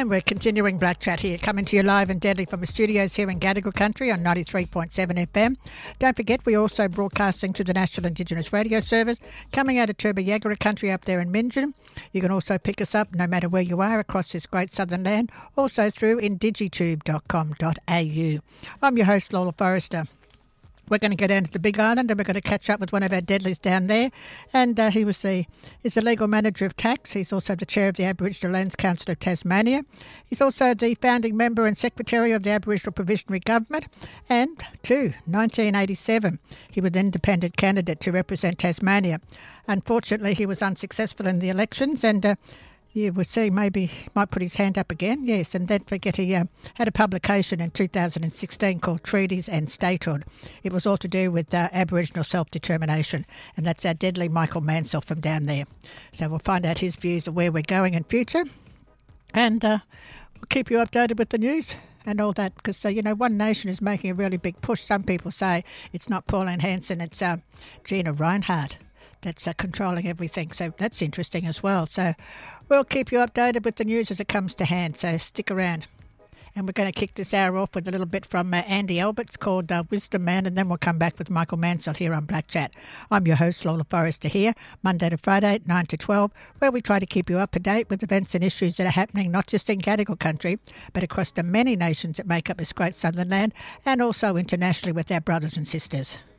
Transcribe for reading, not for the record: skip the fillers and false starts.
And we're continuing Black Chat here, coming to you live and deadly from the studios here in Gadigal Country on 93.7 FM. Don't forget, we're also broadcasting to the National Indigenous Radio Service, coming out of Turrbah Yagara Country up there in Minjan. You can also pick us up, no matter where you are, across this great southern land, also through indigitube.com.au. I'm your host, Lola Forrester. We're going to go down to the Big Island and we're going to catch up with one of our deadlies down there. And he's the legal manager of TACS. He's also the chair of the Aboriginal Lands Council of Tasmania. He's also the founding member and secretary of the Aboriginal Provisionary Government. And, 1987, he was an independent candidate to represent Tasmania. Unfortunately, he was unsuccessful in the elections and you will see maybe he might put his hand up again. Yes, and don't forget he had a publication in 2016 called Treaties and Statehood. It was all to do with Aboriginal self-determination, and that's our deadly Michael Mansell from down there. So we'll find out his views of where we're going in future, and we'll keep you updated with the news and all that, because, One Nation is making a really big push. Some people say it's not Pauline Hanson, it's Gina Rinehart that's controlling everything. So that's interesting as well. So we'll keep you updated with the news as it comes to hand. So stick around. And we're going to kick this hour off with a little bit from Andy Alberts called Wisdom Man, and then we'll come back with Michael Mansell here on Black Chat. I'm your host, Lola Forrester, here, Monday to Friday, 9 to 12, where we try to keep you up to date with events and issues that are happening not just in Gadigal Country, but across the many nations that make up this great southern land, and also internationally with our brothers and sisters.